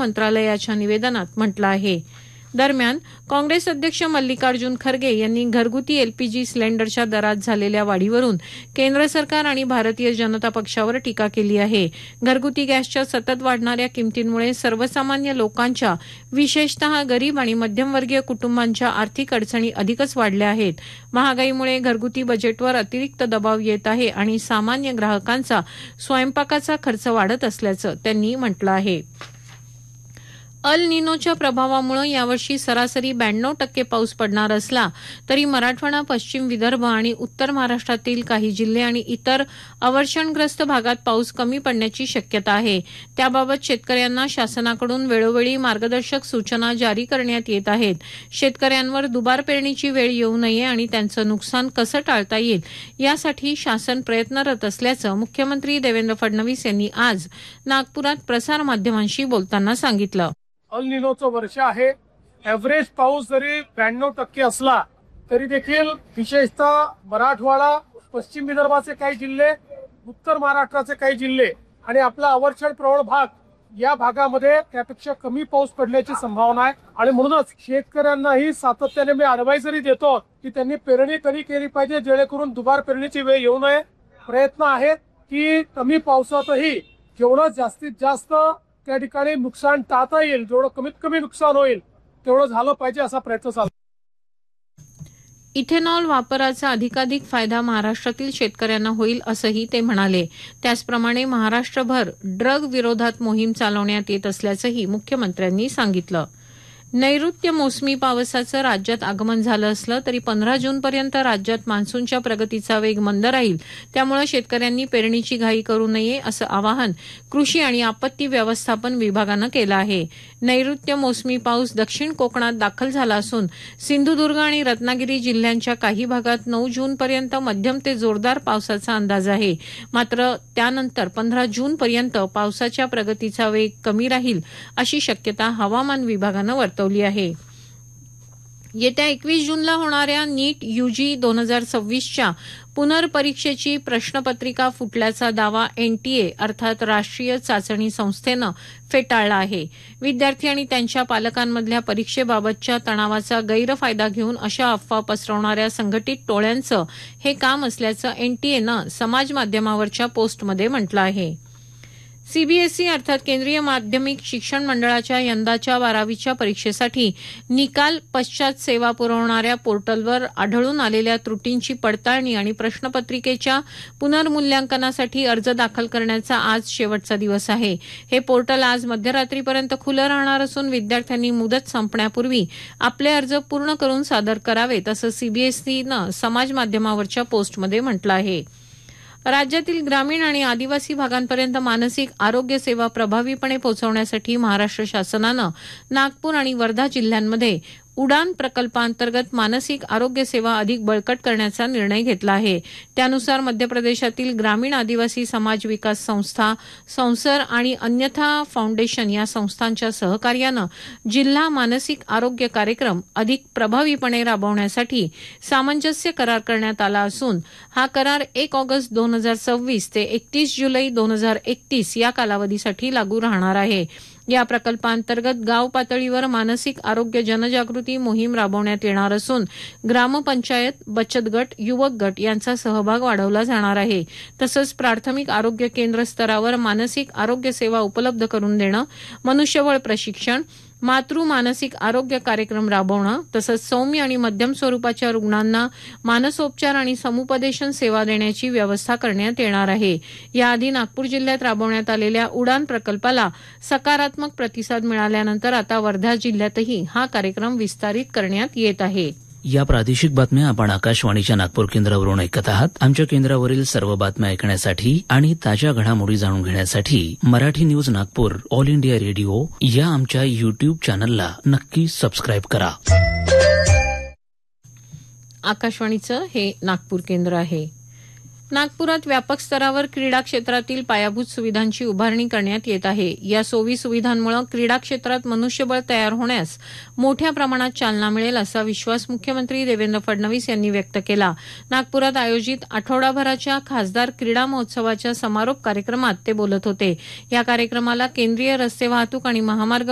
मंत्रालयाच्या निवेदनात म्हटलं आहे. दरम्यान काँग्रेस अध्यक्ष मल्लिकार्जुन खरगे यांनी घरगुती एलपीजी सिलेंडरच्या दरात झालेल्या वाढीवरून केंद्र सरकार आणि भारतीय जनता पक्षावर टीका केली आहे. घरगुती गॅसच्या सतत वाढणाऱ्या किमतींमुळे सर्वसामान्य लोकांच्या, विशेषतः गरीब आणि मध्यमवर्गीय कुटुंबांच्या आर्थिक अडचणी अधिकच वाढल्या आहेत. महागाईमुळे घरगुती बजेटवर अतिरिक्त दबाव येत आहे आणि सामान्य ग्राहकांचा स्वयंपाकाचा खर्च वाढत असल्याचं त्यांनी म्हटलं आहे. अल निनोच्या प्रभावामुळे यावर्षी सरासरी 92% पाऊस पडणार असला तरी मराठवाडा, पश्चिम विदर्भ आणि उत्तर महाराष्ट्रातील काही जिल्हे आणि इतर अवर्षणग्रस्त भागात पाऊस कमी पडण्याची शक्यता आहे. त्याबाबत शेतकऱ्यांना शासनाकडून वेळोवेळी मार्गदर्शक सूचना जारी करण्यात येत आहेत. शेतकऱ्यांवर दुबार पेरणीची वेळ येऊ नये आणि त्यांचं नुकसान कसं टाळता येईल यासाठी शासन प्रयत्नरत असल्याचं मुख्यमंत्री देवेंद्र फडणवीस यांनी आज नागपुरात प्रसारमाध्यमांशी बोलताना सांगितलं. अल निनोचं वर्ष आहे. एव्हरेज पाऊस जरी 92% असला तरी देखील विशेषतः मराठवाडा, पश्चिम विदर्भाचे काही जिल्हे, उत्तर महाराष्ट्राचे काही जिल्हे आणि आपला अवर्षण प्रवण भाग या भागामध्ये त्यापेक्षा कमी पाऊस पडण्याची संभावना आहे. आणि म्हणूनच शेतकऱ्यांनाही सातत्याने मी ॲडवायझरी देतो की त्यांनी पेरणी कधी केली पाहिजे जेणेकरून दुबार पेरणीची वेळ येऊ नये. प्रयत्न आहेत की कमी पावसातही जेवढं जास्तीत जास्त त्या ठिकाणी नुकसान टाळता येईल, जेवढं कमीत कमी नुकसान होईल तेवढं झालं पाहिजे असा प्रयत्न चालू. इथेनॉल वापराचा अधिकाधिक फायदा महाराष्ट्रातील शेतकऱ्यांना होईल असंही ते म्हणाले. त्याचप्रमाणे महाराष्ट्रभर ड्रग विरोधात मोहीम चालवण्यात येत असल्याचंही मुख्यमंत्र्यांनी सांगितलं. नैऋत्य मोसमी पावसाचं राज्यात आगमन झालं असलं तरी 15 जूनपर्यंत राज्यात मान्सूनच्या प्रगतीचा वेग मंद राहील. त्यामुळे शेतकऱ्यांनी पेरणीची घाई करू नये असं आवाहन कृषी आणि आपत्ती व्यवस्थापन विभागानं केलं आहे. नैऋत्य मोसमी पाऊस दक्षिण कोकणात दाखल झाला असून सिंधुदुर्ग आणि रत्नागिरी जिल्ह्यांच्या काही भागात 9 जूनपर्यंत मध्यम ते जोरदार पावसाचा अंदाज आहे. मात्र त्यानंतर 15 जूनपर्यंत पावसाच्या प्रगतीचा वेग कमी राहील अशी शक्यता हवामान विभागानं वर्तवली आहे. येत्या 21 जूनला होणाऱ्या नीट यूजी 2026च्या पुनर्परीक्षेची प्रश्नपत्रिका फुटल्याचा दावा एनटीए अर्थात राष्ट्रीय चाचणी संस्थेनं फेटाळला आहे. विद्यार्थी आणि त्यांच्या पालकांमधल्या परीक्षेबाबतच्या तणावाचा गैरफायदा घेऊन अशा अफवा पसरवणाऱ्या संघटित टोळ्यांचं हे काम असल्याचं एनटीएनं समाज माध्यमावरच्या पोस्टमध्ये म्हटलं आहे. सीबीएसई अर्थात केंद्रीय माध्यमिक शिक्षण मंडळाच्या यंदाच्या 12वीच्या परीक्षेसाठी निकाल पश्चात सेवा पुरवणाऱ्या पोर्टलवर आढळून आलेल्या त्रुटींची पडताळणी आणि प्रश्नपत्रिकेच्या पुनर्मूल्यांकनासाठी अर्ज दाखल करण्याचा आज शेवटचा दिवस आहे. हे पोर्टल आज मध्यरात्रीपर्यंत खुलं राहणार असून विद्यार्थ्यांनी मुदत संपण्यापूर्वी आपले अर्ज पूर्ण करून सादर करावेत असं सीबीएसईनं समाज माध्यमावरच्या पोस्टमध्ये म्हटलं आहे. राज्यातील ग्रामीण आणि आदिवासी भागांपर्यंत मानसिक आरोग्य सेवा प्रभावीपणे पोहोचवण्यासाठी महाराष्ट्र शासनानं नागपूर आणि वर्धा जिल्ह्यांमध्ये उडान प्रकल्पांतर्गत मानसिक आरोग्य सेवा अधिक बळकट करण्याचा निर्णय घेतला आहे. त्यानुसार मध्य प्रदेशातील ग्रामीण आदिवासी समाज विकास संस्था, संसर आणि अन्यथा फाउंडेशन या संस्थांच्या सहकार्यानं जिल्हा मानसिक आरोग्य कार्यक्रम अधिक प्रभावीपणे राबवण्यासाठी सामंजस्य करार करण्यात आला असून हा करार 1 ऑगस्ट 2026 ते 31 जुलै 2031 या कालावधीसाठी लागू राहणार आहे. या प्रकल्पांतर्गत गाव पातळीवर मानसिक आरोग्य जनजागृती मोहीम राबवण्यात येणार असून ग्रामपंचायत, बचत गट, युवक गट यांचा सहभाग वाढवला जाणार आहे. तसंच प्राथमिक आरोग्य केंद्र स्तरावर मानसिक आरोग्य सेवा उपलब्ध करून देणं, मनुष्यबळ प्रशिक्षण, मातृ मानसिक आरोग्य कार्यक्रम राबवणं तसंच सौम्य आणि मध्यम स्वरूपाच्या रुग्णांना मानसोपचार आणि समुपदेशन सेवा देण्याची व्यवस्था करण्यात येणार आहे. याआधी नागपूर जिल्ह्यात राबवण्यात आलेल्या उडान प्रकल्पाला सकारात्मक प्रतिसाद मिळाल्यानंतर आता वर्धा जिल्ह्यातही हा कार्यक्रम विस्तारित करण्यात येत आहे. या प्रादेशिक बातम्या आपण आकाशवाणीच्या नागपूर केंद्रावरून ऐकत आहात. आमच्या केंद्रावरील सर्व बातम्या ऐकण्यासाठी आणि ताज्या घडामोडी जाणून घेण्यासाठी Marathi news Nagpur all India radio या आमच्या युट्यूब चॅनलला नक्की सबस्क्राईब करा. आकाशवाणीचं हे नागपूर केंद्र आहे. नागपुरात व्यापक स्तरावर क्रीडा क्षेत्रातील पायाभूत सुविधांची उभारणी करण्यात येत आहे. या सोयी सुविधांमुळे क्रीडा क्षेत्रात मनुष्यबळ तयार होण्यास मोठ्या प्रमाणात चालना मिळेल असा विश्वास मुख्यमंत्री देवेंद्र फडणवीस यांनी व्यक्त केला. नागपुरात आयोजित आठवडाभराच्या खासदार क्रीडा महोत्सवाच्या समारोप कार्यक्रमात ते बोलत होते. या कार्यक्रमाला केंद्रीय रस्ते वाहतूक आणि महामार्ग